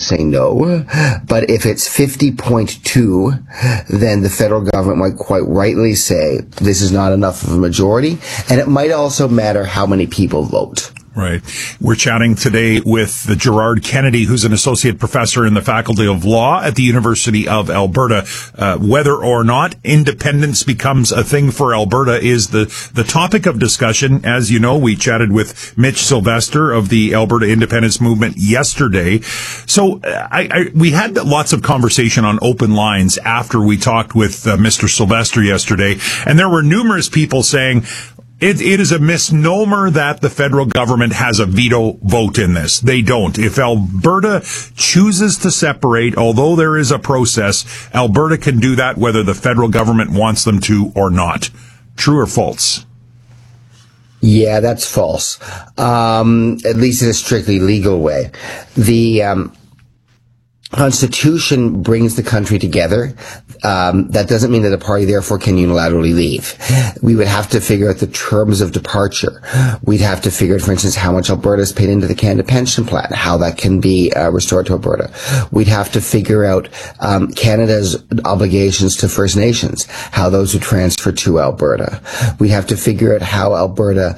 say no. But if it's 50.2, then the federal government might quite rightly say this is not enough of a majority. And it might also matter how many people vote. Right. We're chatting today with Gerard Kennedy, who's an associate professor in the Faculty of Law at the University of Alberta. Whether or not independence becomes a thing for Alberta is the topic of discussion. As you know, we chatted with Mitch Sylvester of the Alberta Independence Movement yesterday. So we had lots of conversation on open lines after we talked with Mr. Sylvester yesterday, and there were numerous people saying, It is a misnomer that the federal government has a veto vote in this. They don't. If Alberta chooses to separate, although there is a process, Alberta can do that whether the federal government wants them to or not. True or false? Yeah, that's false. At least in a strictly legal way. The Constitution brings the country together. That doesn't mean that a party therefore can unilaterally leave. We would have to figure out the terms of departure. We'd have to figure out, for instance, how much Alberta has paid into the Canada Pension Plan, how that can be restored to Alberta. We'd have to figure out Canada's obligations to First Nations, how those would transfer to Alberta. We'd have to figure out how Alberta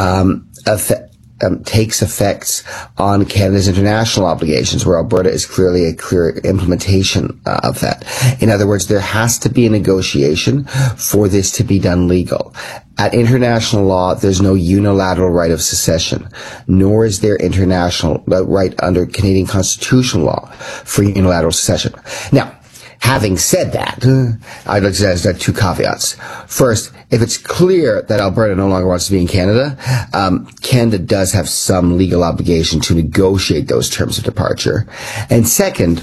takes effects on Canada's international obligations, where Alberta is clearly a clear implementation of that. In other words, there has to be a negotiation for this to be done legal. At international law, there's no unilateral right of secession, nor is there international right under Canadian constitutional law for unilateral secession. Now, having said that, I'd like to add two caveats. First, if it's clear that Alberta no longer wants to be in Canada, Canada does have some legal obligation to negotiate those terms of departure. And second,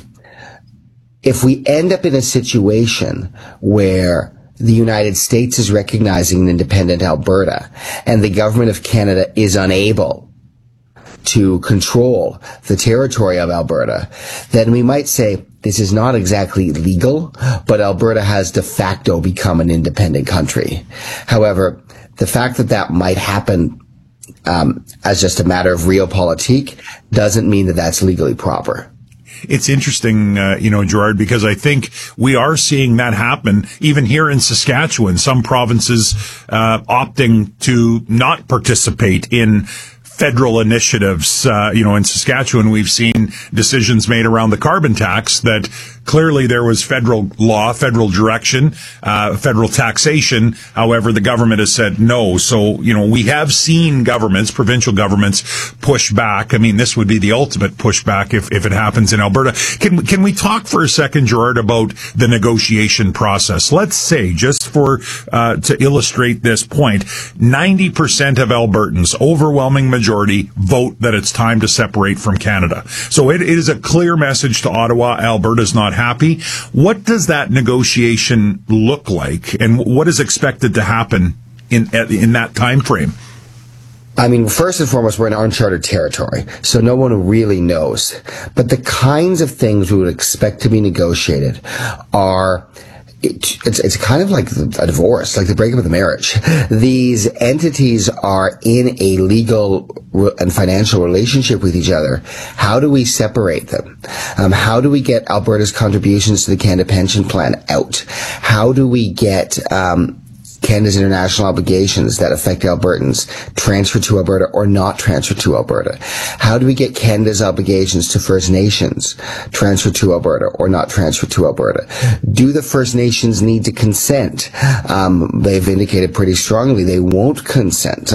if we end up in a situation where the United States is recognizing an independent Alberta and the government of Canada is unable to control the territory of Alberta, then we might say this is not exactly legal, but Alberta has de facto become an independent country. However, the fact that that might happen as just a matter of realpolitik doesn't mean that that's legally proper. It's interesting, Gerard, because I think we are seeing that happen even here in Saskatchewan. Some provinces opting to not participate in federal initiatives. In Saskatchewan, we've seen decisions made around the carbon tax that clearly there was federal law, federal direction, federal taxation. However, the government has said no. So, we have seen governments, provincial governments, push back. I mean, this would be the ultimate pushback if it happens in Alberta. Can we talk for a second, Gerard, about the negotiation process? Let's say, just to illustrate this point, 90% of Albertans, overwhelming majority, vote that it's time to separate from Canada. So it is a clear message to Ottawa. Alberta's not happy. What does that negotiation look like, and what is expected to happen in that time frame? I mean, first and foremost, we're in uncharted territory, so no one really knows. But the kinds of things we would expect to be negotiated are it's kind of like a divorce, like the breakup of the marriage. These entities are in a legal and financial relationship with each other. How do we separate them? How do we get Alberta's contributions to the Canada Pension Plan out? How do we get Canada's international obligations that affect Albertans transferred to Alberta or not transferred to Alberta? How do we get Canada's obligations to First Nations transferred to Alberta or not transferred to Alberta? Do the First Nations need to consent? They've indicated pretty strongly they won't consent.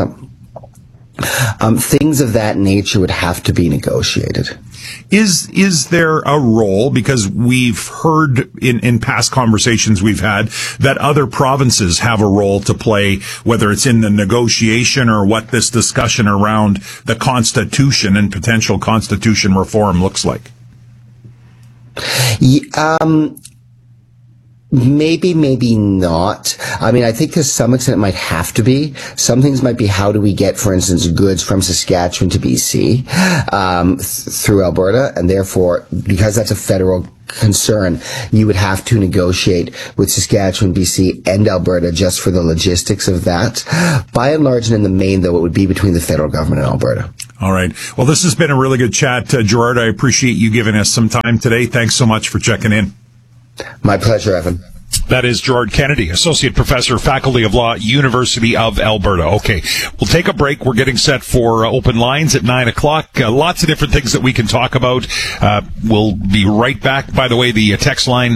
Things of that nature would have to be negotiated. Is there a role, because we've heard in past conversations we've had that other provinces have a role to play, whether it's in the negotiation or what this discussion around the Constitution and potential Constitution reform looks like? Maybe not. I mean, I think to some extent it might have to be. Some things might be, how do we get, for instance, goods from Saskatchewan to BC through Alberta, and therefore, because that's a federal concern, you would have to negotiate with Saskatchewan, BC, and Alberta just for the logistics of that. By and large, and in the main, though, it would be between the federal government and Alberta. All right. Well, this has been a really good chat, Gerard. I appreciate you giving us some time today. Thanks so much for checking in. My pleasure, Evan. That is Gerard Kennedy, Associate Professor, Faculty of Law, University of Alberta. Okay, we'll take a break. We're getting set for open lines at 9 o'clock. Lots of different things that we can talk about. We'll be right back. By the way, the text line,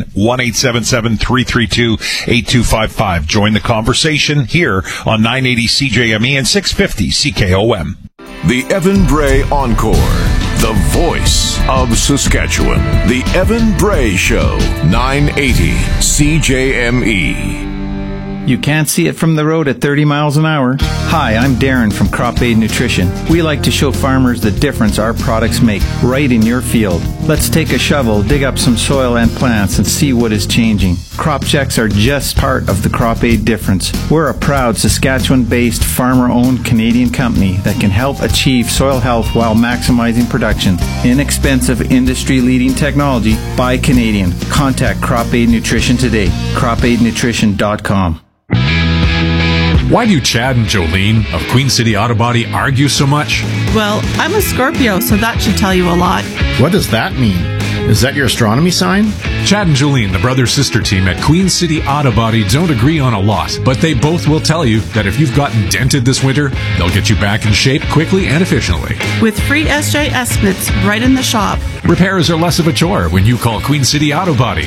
1-877-332-8255. Join the conversation here on 980 CJME and 650 CKOM. The Evan Bray Encore, the voice of Saskatchewan. The Evan Bray Show, 980 CJME. You can't see it from the road at 30 miles an hour. Hi, I'm Darren from Crop Aid Nutrition. We like to show farmers the difference our products make right in your field. Let's take a shovel, dig up some soil and plants, and see what is changing. Crop checks are just part of the Crop Aid difference. We're a proud Saskatchewan-based, farmer-owned Canadian company that can help achieve soil health while maximizing production. Inexpensive, industry-leading technology by Canadian. Contact Crop Aid Nutrition today. CropAidNutrition.com. Why do Chad and Jolene of Queen City Auto Body argue so much? Well, I'm a Scorpio, so that should tell you a lot. What does that mean? Is that your astronomy sign? Chad and Jolene, the brother-sister team at Queen City Auto Body, don't agree on a lot, but they both will tell you that if you've gotten dented this winter, they'll get you back in shape quickly and efficiently. With free SJ estimates right in the shop. Repairs are less of a chore when you call Queen City Auto Body,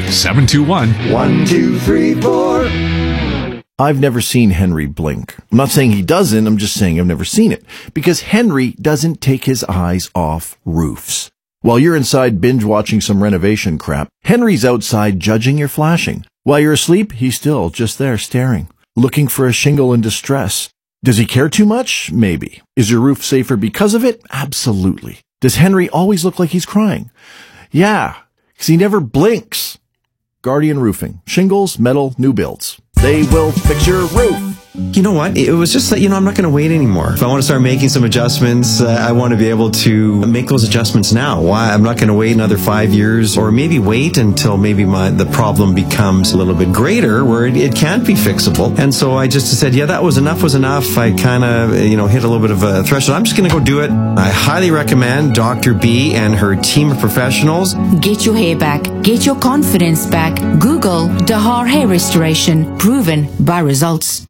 721-1234. I've never seen Henry blink. I'm not saying he doesn't, I'm just saying I've never seen it. Because Henry doesn't take his eyes off roofs. While you're inside binge-watching some renovation crap, Henry's outside judging your flashing. While you're asleep, he's still just there staring, looking for a shingle in distress. Does he care too much? Maybe. Is your roof safer because of it? Absolutely. Does Henry always look like he's crying? Yeah, because he never blinks. Guardian Roofing. Shingles, metal, new builds. They will fix your roof. You know what? It was just that, I'm not going to wait anymore. If I want to start making some adjustments, I want to be able to make those adjustments now. Why? I'm not going to wait another 5 years, or maybe wait until maybe the problem becomes a little bit greater where it can't be fixable. And so I just said, yeah, that was enough. I kind of, hit a little bit of a threshold. I'm just going to go do it. I highly recommend Dr. B and her team of professionals. Get your hair back. Get your confidence back. Google Dahar Hair Restoration. Proven by results.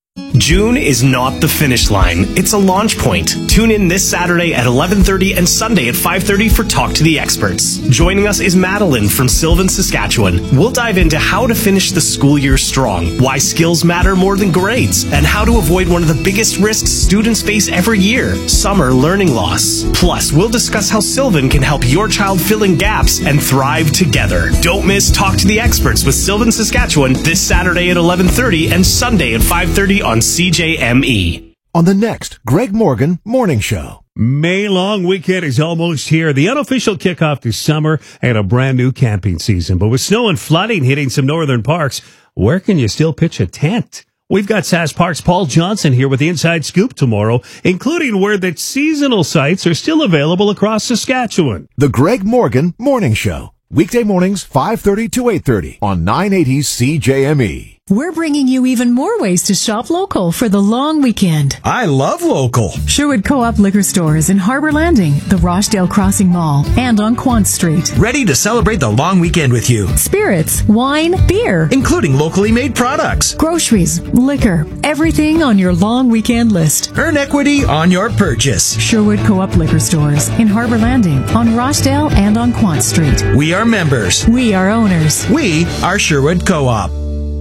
June is not the finish line. It's a launch point. Tune in this Saturday at 11:30 and Sunday at 5:30 for Talk to the Experts. Joining us is Madeline from Sylvan, Saskatchewan. We'll dive into how to finish the school year strong, why skills matter more than grades, and how to avoid one of the biggest risks students face every year, summer learning loss. Plus, we'll discuss how Sylvan can help your child fill in gaps and thrive together. Don't miss Talk to the Experts with Sylvan, Saskatchewan this Saturday at 11:30 and Sunday at 5:30 on CJME. On the next Greg Morgan Morning Show. May long weekend is almost here. The unofficial kickoff to summer and a brand new camping season. But with snow and flooding hitting some northern parks, where can you still pitch a tent? We've got Sask Park's Paul Johnson here with the Inside Scoop tomorrow, including where the seasonal sites are still available across Saskatchewan. The Greg Morgan Morning Show. Weekday mornings, 5:30 to 8:30 on 980 CJME. We're bringing you even more ways to shop local for the long weekend. I love local. Sherwood Co-op Liquor Stores in Harbor Landing, the Rochdale Crossing Mall, and on Quant Street. Ready to celebrate the long weekend with you. Spirits, wine, beer, including locally made products, groceries, liquor, everything on your long weekend list. Earn equity on your purchase. Sherwood Co-op Liquor Stores in Harbor Landing, on Rochdale, and on Quant Street. We are members. We are owners. We are Sherwood Co-op.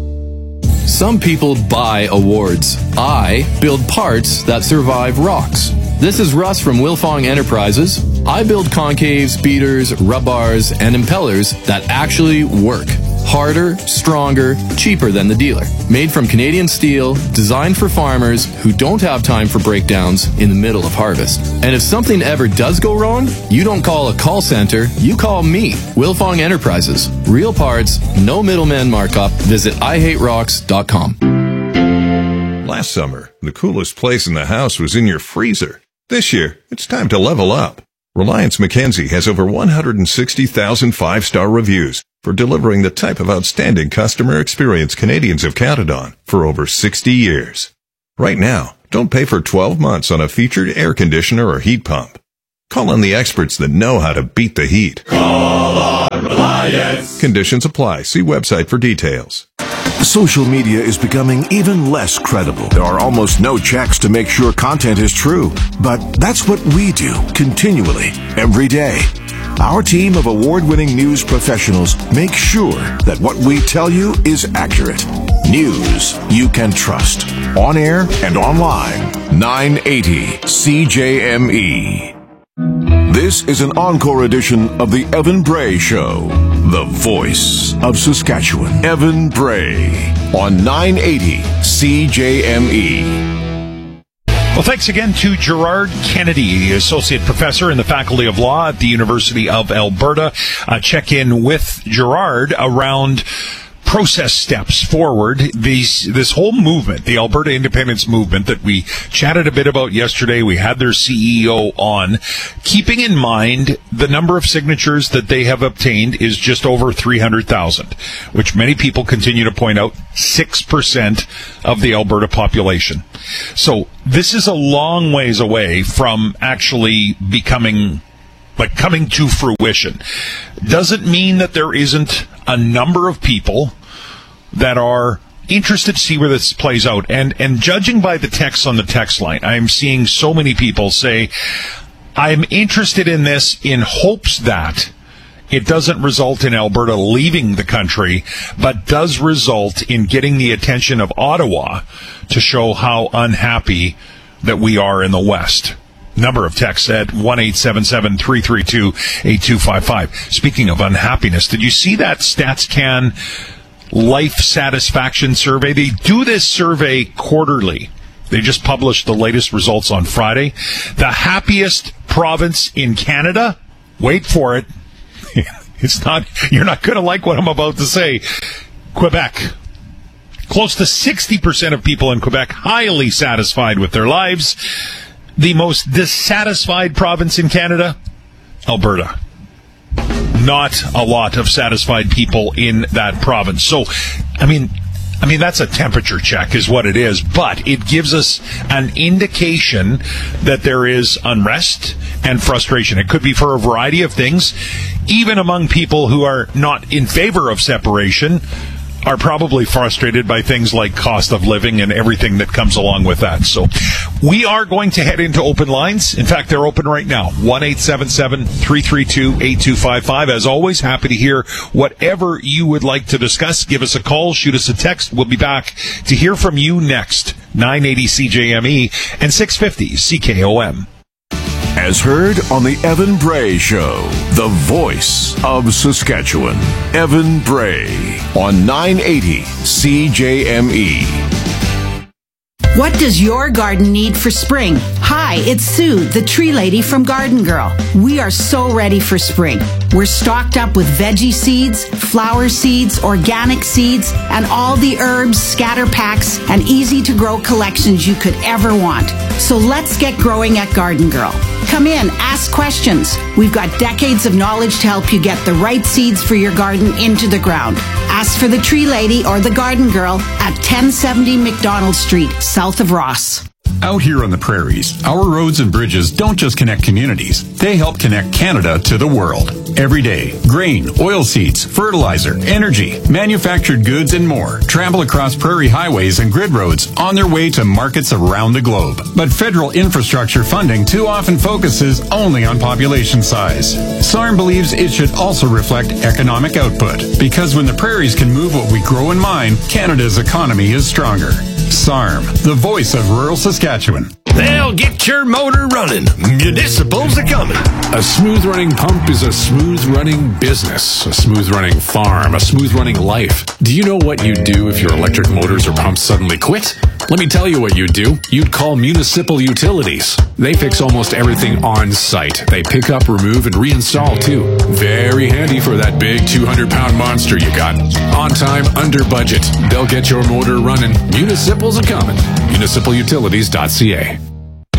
Some people buy awards. I build parts that survive rocks. This is Russ from Wilfong Enterprises. I build concaves, beaters, rub bars, and impellers that actually work. Harder, stronger, cheaper than the dealer. Made from Canadian steel, designed for farmers who don't have time for breakdowns in the middle of harvest. And if something ever does go wrong, you don't call a call center, you call me, Wilfong Enterprises. Real parts, no middleman markup. Visit IHateRocks.com. Last summer, the coolest place in the house was in your freezer. This year, it's time to level up. Reliance Mackenzie has over 160,000 five-star reviews for delivering the type of outstanding customer experience Canadians have counted on for over 60 years. Right now, don't pay for 12 months on a featured air conditioner or heat pump. Call on the experts that know how to beat the heat. Call on Reliance. Conditions apply. See website for details. Social media is becoming even less credible. There are almost no checks to make sure content is true. But that's what we do continually, every day. Our team of award-winning news professionals make sure that what we tell you is accurate. News you can trust. On air and online. 980 CJME. This is an encore edition of the Evan Bray Show. The voice of Saskatchewan. Evan Bray on 980 CJME. Well, thanks again to Gerard Kennedy, Associate Professor in the Faculty of Law at the University of Alberta. Check in with Gerard around process steps forward. This whole movement, the Alberta Independence Movement that we chatted a bit about yesterday, we had their CEO on, keeping in mind the number of signatures that they have obtained is just over 300,000, which many people continue to point out, 6% of the Alberta population. So this is a long ways away from actually coming to fruition. Doesn't mean that there isn't a number of people that are interested to see where this plays out. And judging by the texts on the text line, I'm seeing so many people say, I'm interested in this in hopes that it doesn't result in Alberta leaving the country, but does result in getting the attention of Ottawa to show how unhappy that we are in the West. Number of texts at 1-877-332-8255. Speaking of unhappiness, did you see that StatsCan life satisfaction survey? They do this survey quarterly. They just published the latest results on Friday. The happiest province in Canada, wait for it, you're not going to like what I'm about to say, Quebec. Close to 60% of people in Quebec highly satisfied with their lives. The most dissatisfied province in Canada, Alberta. Not a lot of satisfied people in that province. So, I mean, that's a temperature check is what it is, but it gives us an indication that there is unrest and frustration. It could be for a variety of things. Even among people who are not in favor of separation, are probably frustrated by things like cost of living and everything that comes along with that. So we are going to head into open lines. In fact, they're open right now. 1-877-332-8255. As always, happy to hear whatever you would like to discuss. Give us a call, shoot us a text. We'll be back to hear from you next. 980 CJME and 650 CKOM. As heard on the Evan Bray Show, the voice of Saskatchewan. Evan Bray on 980 CJME. What does your garden need for spring? Hi, it's Sue, the tree lady from Garden Girl. We are so ready for spring. We're stocked up with veggie seeds, flower seeds, organic seeds, and all the herbs, scatter packs, and easy-to-grow collections you could ever want. So let's get growing at Garden Girl. Come in, ask questions. We've got decades of knowledge to help you get the right seeds for your garden into the ground. Ask for the Tree Lady or the Garden Girl at 1070 McDonald Street, south of Ross. Out here on the prairies, our roads and bridges don't just connect communities, they help connect Canada to the world. Every day, grain, oilseeds, fertilizer, energy, manufactured goods, and more travel across prairie highways and grid roads on their way to markets around the globe. But federal infrastructure funding too often focuses only on population size. SARM believes it should also reflect economic output, because when the prairies can move what we grow and mine, Canada's economy is stronger. SARM, the voice of rural Saskatchewan. They'll get your motor running. Municipals are coming. A smooth-running pump is a smooth-running business, a smooth-running farm, a smooth-running life. Do you know what you'd do if your electric motors or pumps suddenly quit? Let me tell you what you'd do. You'd call Municipal Utilities. They fix almost everything on site. They pick up, remove, and reinstall, too. Very handy for that big 200-pound monster you got. On time, under budget. They'll get your motor running. Municipals are coming. MunicipalUtilities.ca.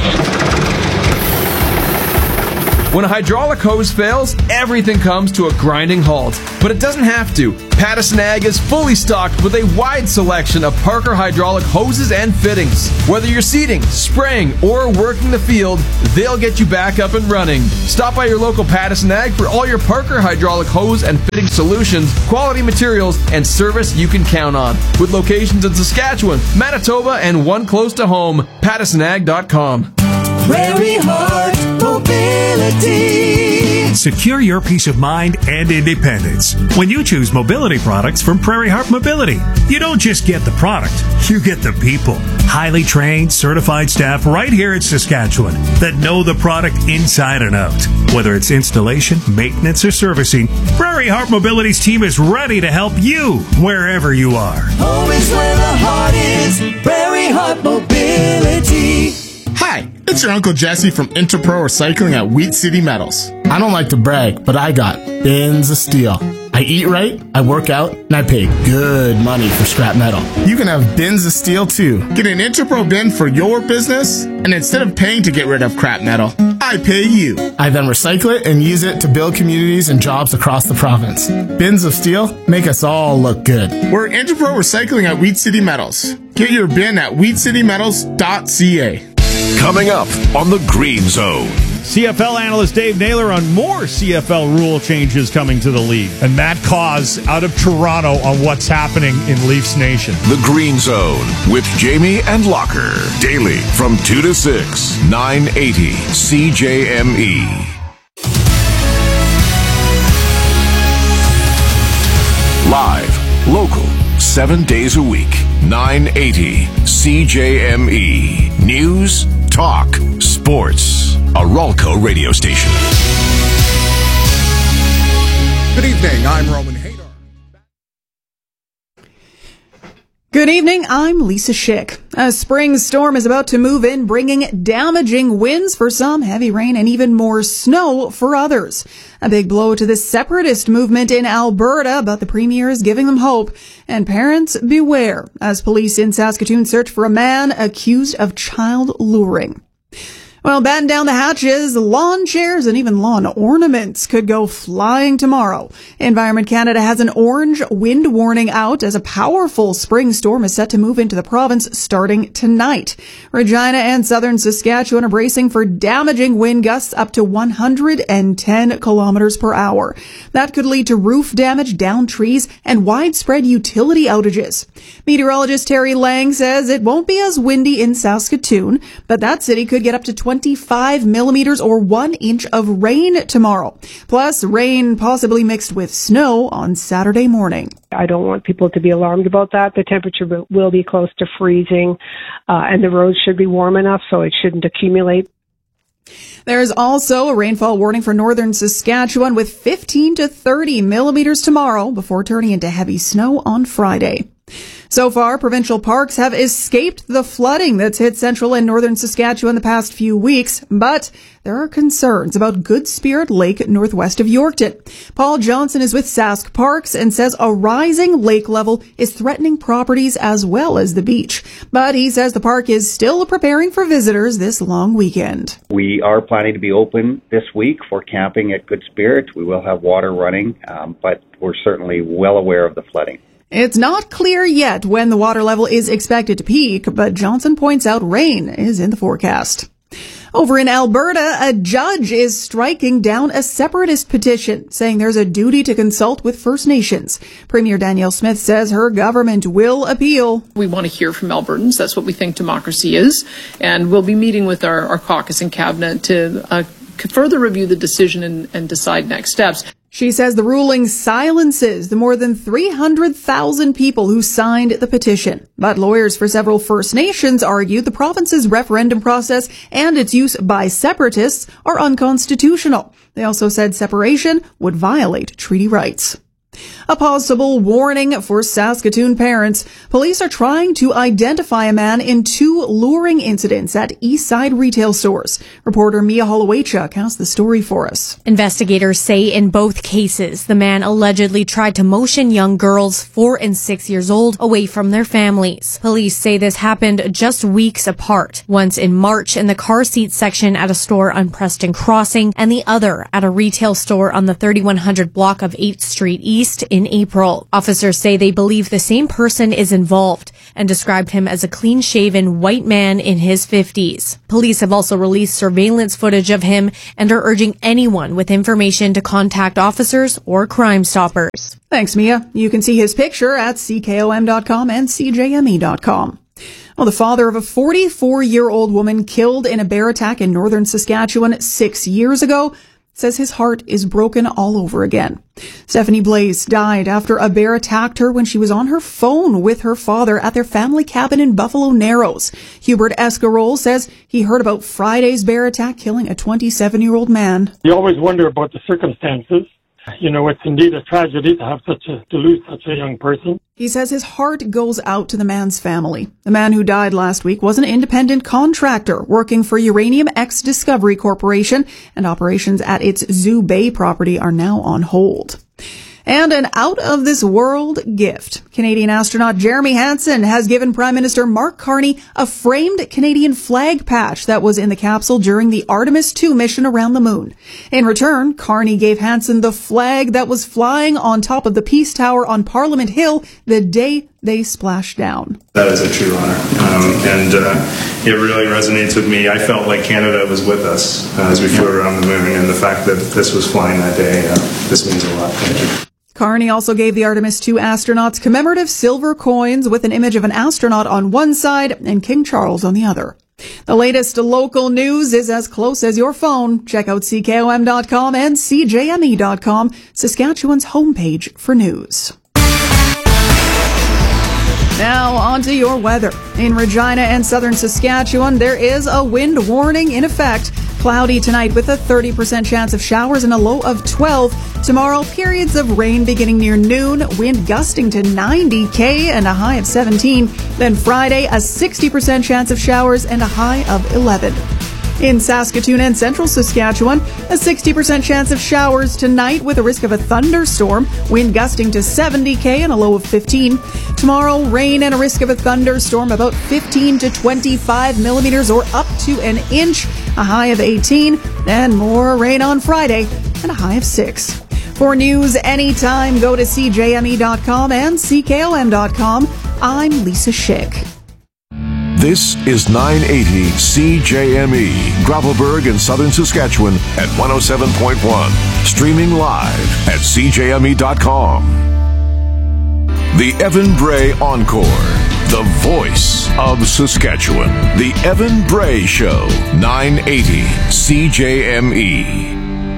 When a hydraulic hose fails, everything comes to a grinding halt. But it doesn't have to. Pattison Ag is fully stocked with a wide selection of Parker hydraulic hoses and fittings. Whether you're seeding, spraying, or working the field, they'll get you back up and running. Stop by your local Pattison Ag for all your Parker hydraulic hose and fitting solutions, quality materials, and service you can count on. With locations in Saskatchewan, Manitoba, and one close to home, PattisonAg.com. Prairie Heart Mobility. Secure your peace of mind and independence when you choose mobility products from Prairie Heart Mobility. You don't just get the product, you get the people. Highly trained, certified staff right here in Saskatchewan that know the product inside and out. Whether it's installation, maintenance, or servicing, Prairie Heart Mobility's team is ready to help you wherever you are. Home is where the heart is. Prairie Heart Mobility. Hi, it's your Uncle Jesse from Interpro Recycling at Wheat City Metals. I don't like to brag, but I got bins of steel. I eat right, I work out, and I pay good money for scrap metal. You can have bins of steel too. Get an Interpro bin for your business, and instead of paying to get rid of crap metal, I pay you. I then recycle it and use it to build communities and jobs across the province. Bins of steel make us all look good. We're Interpro Recycling at Wheat City Metals. Get your bin at wheatcitymetals.ca. Coming up on the Green Zone. CFL analyst Dave Naylor on more CFL rule changes coming to the league. And Matt Cause out of Toronto on what's happening in Leafs Nation. The Green Zone with Jamie and Locker. Daily from 2 to 6, 980 CJME. Live, local, 7 days a week, 980 CJME. News, talk, sports. A Ralco radio station. Good evening, I'm Roman Hadar. Good evening, I'm Lisa Schick. A spring storm is about to move in, bringing damaging winds for some, heavy rain, and even more snow for others. A big blow to the separatist movement in Alberta, but the Premier is giving them hope. And parents, beware, as police in Saskatoon search for a man accused of child luring. Well, batten down the hatches, lawn chairs and even lawn ornaments could go flying tomorrow. Environment Canada has an orange wind warning out as a powerful spring storm is set to move into the province starting tonight. Regina and southern Saskatchewan are bracing for damaging wind gusts up to 110 kilometers per hour. That could lead to roof damage, downed trees, and widespread utility outages. Meteorologist Terry Lang says it won't be as windy in Saskatoon, but that city could get up to 25 millimeters or 1 inch of rain tomorrow. Plus, rain possibly mixed with snow on Saturday morning. I don't want people to be alarmed about that. The temperature will be close to freezing, and the roads should be warm enough so it shouldn't accumulate. There's also a rainfall warning for northern Saskatchewan with 15 to 30 millimeters tomorrow before turning into heavy snow on Friday. So far, provincial parks have escaped the flooding that's hit central and northern Saskatchewan the past few weeks, but there are concerns about Good Spirit Lake northwest of Yorkton. Paul Johnson is with Sask Parks and says a rising lake level is threatening properties as well as the beach. But he says the park is still preparing for visitors this long weekend. We are planning to be open this week for camping at Good Spirit. We will have water running, but we're certainly well aware of the flooding. It's not clear yet when the water level is expected to peak, but Johnson points out rain is in the forecast. Over in Alberta, a judge is striking down a separatist petition, saying there's a duty to consult with First Nations. Premier Danielle Smith says her government will appeal. We want to hear from Albertans. That's what we think democracy is. And we'll be meeting with our caucus and cabinet to further review the decision and decide next steps. She says the ruling silences the more than 300,000 people who signed the petition. But lawyers for several First Nations argue the province's referendum process and its use by separatists are unconstitutional. They also said separation would violate treaty rights. A possible warning for Saskatoon parents. Police are trying to identify a man in 2 luring incidents at Eastside retail stores. Reporter Mia Holowaychuk has the story for us. Investigators say in both cases, the man allegedly tried to motion young girls 4 and 6 years old away from their families. Police say this happened just weeks apart, once in March in the car seat section at a store on Preston Crossing and the other at a retail store on the 3100 block of 8th Street East in April. Officers say they believe the same person is involved and described him as a clean-shaven white man in his 50s. Police have also released surveillance footage of him and are urging anyone with information to contact officers or Crime Stoppers. Thanks, Mia. You can see his picture at ckom.com and cjme.com. Well, the father of a 44-year-old woman killed in a bear attack in northern Saskatchewan 6 years ago says his heart is broken all over again. Stephanie Blaze died after a bear attacked her when she was on her phone with her father at their family cabin in Buffalo Narrows. Hubert Escarole says he heard about Friday's bear attack killing a 27-year-old man. You always wonder about the circumstances. You know, it's indeed a tragedy to lose such a young person. He says his heart goes out to the man's family. The man who died last week was an independent contractor working for Uranium X Discovery Corporation, and operations at its Zoo Bay property are now on hold. And an out-of-this-world gift. Canadian astronaut Jeremy Hansen has given Prime Minister Mark Carney a framed Canadian flag patch that was in the capsule during the Artemis II mission around the moon. In return, Carney gave Hansen the flag that was flying on top of the Peace Tower on Parliament Hill the day they splashed down. That is a true honor, and it really resonates with me. I felt like Canada was with us as we flew around the moon, and the fact that this was flying that day, this means a lot. Thank you. Carney also gave the Artemis II astronauts commemorative silver coins with an image of an astronaut on one side and King Charles on the other. The latest local news is as close as your phone. Check out ckom.com and cjme.com, Saskatchewan's homepage for news. Now, on to your weather. In Regina and southern Saskatchewan, there is a wind warning in effect. Cloudy tonight with a 30% chance of showers and a low of 12. Tomorrow, periods of rain beginning near noon, wind gusting to 90 km and a high of 17. Then Friday, a 60% chance of showers and a high of 11. In Saskatoon and central Saskatchewan, a 60% chance of showers tonight with a risk of a thunderstorm, wind gusting to 70 km and a low of 15. Tomorrow, rain and a risk of a thunderstorm about 15 to 25 millimeters or up to an inch, a high of 18, and more rain on Friday and a high of 6. For news anytime, go to cjme.com and ckom.com. I'm Lisa Schick. This is 980 CJME, Gravelburg in southern Saskatchewan at 107.1. Streaming live at cjme.com. The Evan Bray Encore, the voice of Saskatchewan. The Evan Bray Show, 980 CJME.